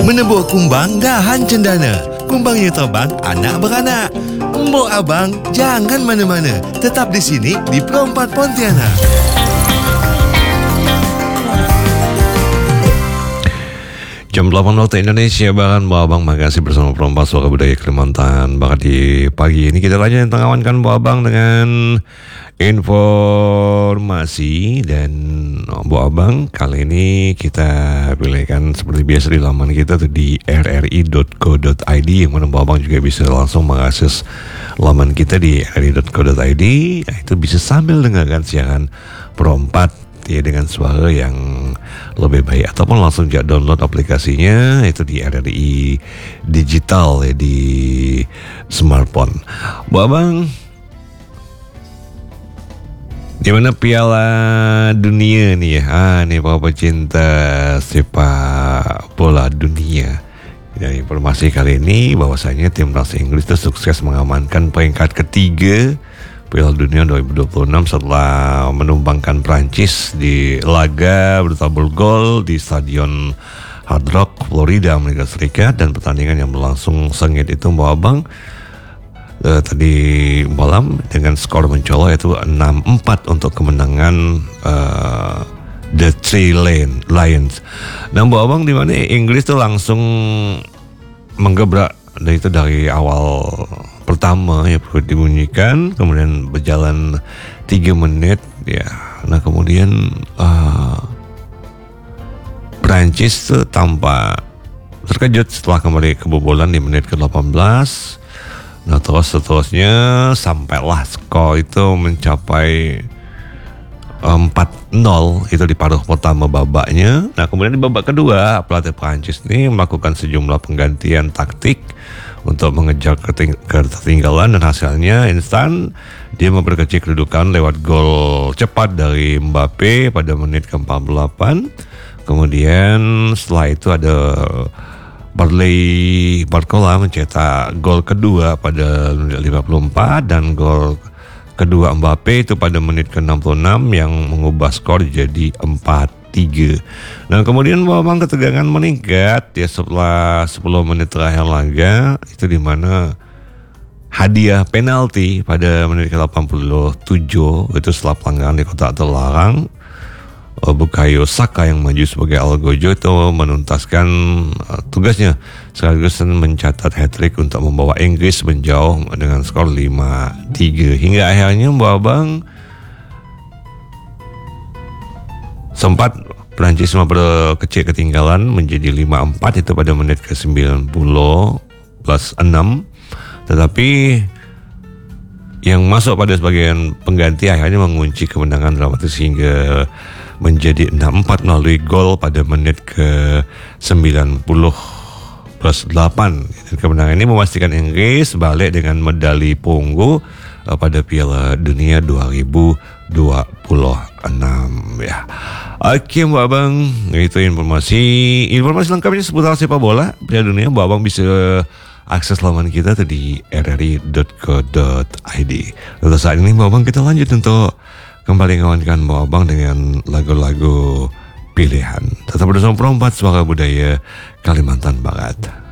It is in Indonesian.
Menebuk kumbang dahan cendana. Kumbangnya terbang, anak beranak. Mbok abang, jangan mana-mana. Tetap di sini di Pro 4 Pontianak. Jam 8 waktu Indonesia Barat, Mbak Abang makasih bersama Pro 4 Suara Budaya Kalimantan Barat. Di pagi ini kita lanjutkan pengawankan Mbak Abang dengan informasi. Dan Mbak Abang, kali ini kita pilihkan seperti biasa di laman kita tuh di rri.co.id, yang mana Mbak Abang juga bisa langsung mengakses laman kita di rri.co.id. Itu bisa sambil dengarkan siaran Pro 4 ya, dengan suara yang lebih baik, ataupun langsung download aplikasinya itu di RRI Digital ya, di smartphone. Bu Abang, gimana Piala Dunia nih ya? Nih para pecinta sepak bola dunia. Dan informasi kali ini bahwasanya timnas Inggris itu sukses mengamankan peringkat ketiga Piala Dunia 2026 setelah menumbangkan Prancis di laga bertabur gol di Stadion Hard Rock, Florida, Amerika Serikat. Dan pertandingan yang berlangsung sengit itu Mbak Abang tadi malam dengan skor mencolok yaitu 6-4 untuk kemenangan The Three Lions. Nah Mbak Abang, di mana Inggris tuh langsung menggebrak, dan itu dari awal pertama ya perlu dibunyikan, kemudian berjalan 3 menit ya. Nah kemudian Prancis tuh tampak terkejut setelah kembali kebobolan di menit ke-18. Nah terusnya sampailah skor itu mencapai 4-0 itu di paruh pertama babaknya. Nah kemudian di babak kedua pelatih Prancis ini melakukan sejumlah penggantian taktik untuk mengejar ketertinggalan, dan hasilnya instan. Dia memperkecil kedudukan lewat gol cepat dari Mbappe pada menit ke-48. Kemudian setelah itu ada Barley Barcola mencetak gol kedua pada menit 54, dan gol kedua Mbappe itu pada menit ke-66 yang mengubah skor jadi 4-3. Nah kemudian memang ketegangan meningkat ya setelah 10 menit terakhir laga, itu di mana hadiah penalti pada menit ke-87 itu setelah pelanggaran di kotak terlarang. Bukayo Saka yang maju sebagai algojo itu menuntaskan tugasnya sekaligus mencatat hat-trick untuk membawa Inggris menjauh dengan skor 5-3. Hingga akhirnya Mbak Abang sempat Prancis berkecil ketinggalan menjadi 5-4 itu pada menit ke-90 plus 6. Tetapi yang masuk pada sebagian pengganti akhirnya mengunci kemenangan dramatis hingga menjadi 6-4 melalui gol pada menit ke-90 plus 8. Dan kemenangan ini memastikan Inggris balik dengan medali perunggu pada Piala Dunia 2026 ya. Oke Mbak Abang, itu informasi lengkapnya seputar sepak bola Piala Dunia. Mbak Abang bisa akses laman kita di rri.co.id. Lalu saat ini Mbak Abang, kita lanjut untuk kembali ngawankan Mbak Abang dengan lagu-lagu pilihan. Tetap bersama Pro 4 Suara Budaya Kalimantan Barat.